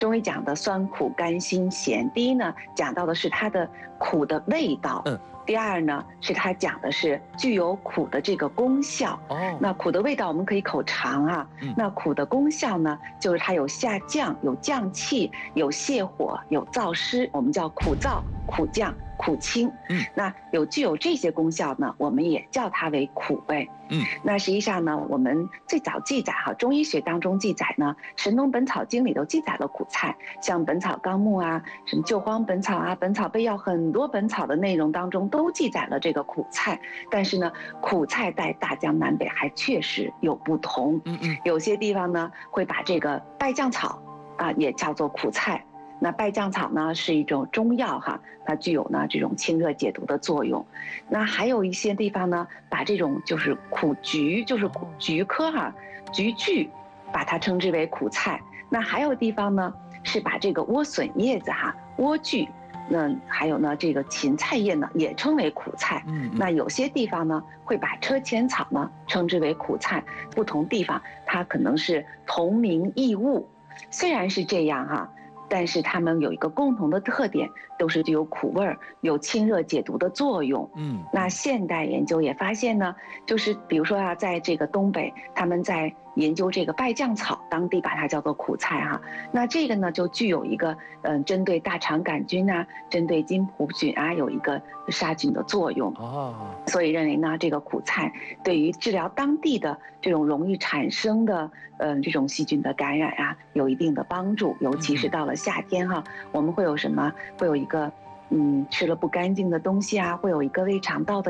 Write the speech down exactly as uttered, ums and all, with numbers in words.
中医讲的酸苦甘辛咸，第一呢讲到的是它的苦的味道， 嗯， 第二呢是它讲的是具有苦的这个功效。 哦， 那苦的味道我们可以口尝啊， 嗯那苦的功效呢，就是它有下降、有降气、有泻火、有燥湿，我们叫苦燥、苦降、苦清。 嗯， 那有具有这些功效呢，我们也叫它为苦味。 嗯， 那实际上呢，我们最早记载哈，中医学当中记载呢，《神农本草经》里头记载了苦菜，像《本草纲目》啊、什么《救荒本草》啊、《本草备要》很多本草的内容当中都记载了这个苦菜。但是呢，苦菜在大江南北还确实有不同。 嗯嗯， 有些地方呢会把这个败酱草啊也叫做苦菜。那败酱草呢是一种中药哈，它具有呢这种清热解毒的作用。那还有一些地方呢，把这种就是苦菊，就是菊科哈，菊苣，把它称之为苦菜。那还有地方呢是把这个莴笋叶子哈，莴苣。那还有呢，这个芹菜叶呢也称为苦菜。 嗯， 那有些地方呢会把车前草呢称之为苦菜，不同地方它可能是同名异物。虽然是这样哈，但是它们有一个共同的特点，都是具有苦味儿，有清热解毒的作用。 嗯， 那现代研究也发现呢，就是比如说啊，在这个东北，他们在研究这个败酱草，当地把它叫做苦菜哈。那这个呢，就具有一个嗯、呃，针对大肠杆菌啊，针对金葡菌啊，有一个杀菌的作用。 哦， 所以认为呢，这个苦菜对于治疗当地的这种容易产生的嗯、呃、这种细菌的感染啊，有一定的帮助。尤其是到了夏天哈，我们会有什么？会有一个嗯吃了不干净的东西啊，会有一个胃肠道的